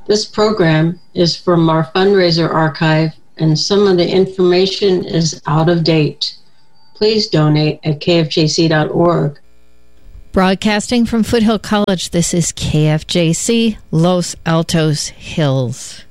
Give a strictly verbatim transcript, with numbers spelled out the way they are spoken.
This program is from our fundraiser archive, and some of the information is out of date. Please donate at k f j c dot org. Broadcasting from Foothill College, this is K F J C, Los Altos Hills.